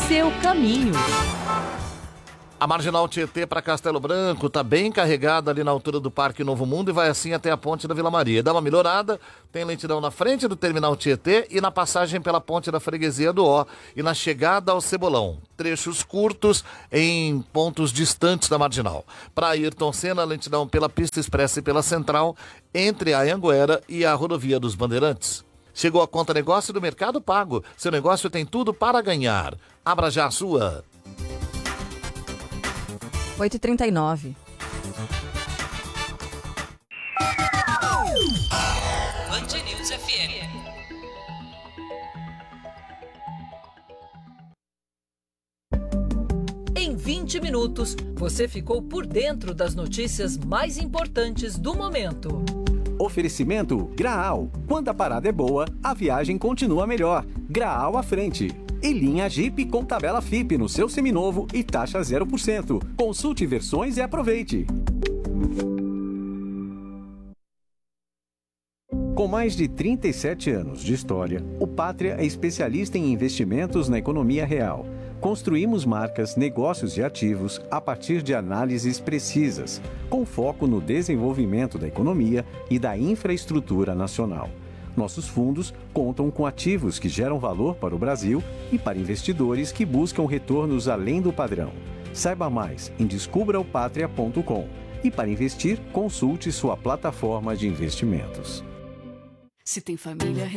seu caminho. A Marginal Tietê para Castelo Branco está bem carregada ali na altura do Parque Novo Mundo e vai assim até a Ponte da Vila Maria. Dá uma melhorada, tem lentidão na frente do Terminal Tietê e na passagem pela Ponte da Freguesia do Ó e na chegada ao Cebolão. Trechos curtos em pontos distantes da Marginal. Para Ayrton Senna, lentidão pela Pista Expressa e pela Central, entre a Anhanguera e a Rodovia dos Bandeirantes. Chegou a Conta Negócio do Mercado Pago. Seu negócio tem tudo para ganhar. Abra já a sua. 8h39. Band News FM. Em 20 minutos, você ficou por dentro das notícias mais importantes do momento. Oferecimento Graal. Quando a parada é boa, a viagem continua melhor. Graal à frente. E linha Jeep com tabela FIP no seu seminovo e taxa 0%. Consulte versões e aproveite. Com mais de 37 anos de história, o Pátria é especialista em investimentos na economia real. Construímos marcas, negócios e ativos a partir de análises precisas, com foco no desenvolvimento da economia e da infraestrutura nacional. Nossos fundos contam com ativos que geram valor para o Brasil e para investidores que buscam retornos além do padrão. Saiba mais em descubraopatria.com e para investir, consulte sua plataforma de investimentos. Se tem família